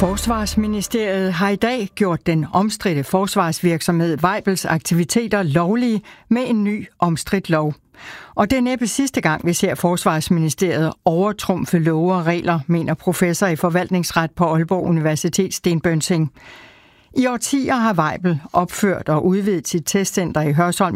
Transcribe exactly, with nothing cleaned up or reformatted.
Forsvarsministeriet har i dag gjort den omstridte forsvarsvirksomhed Weibels aktiviteter lovlige med en ny omstridt lov. Og det er næppe sidste gang, vi ser Forsvarsministeriet overtrumfe love og regler, mener professor i forvaltningsret på Aalborg Universitet, Sten Bønsing. I årtier har Weibel opført og udvidet sit testcenter i Hørsholm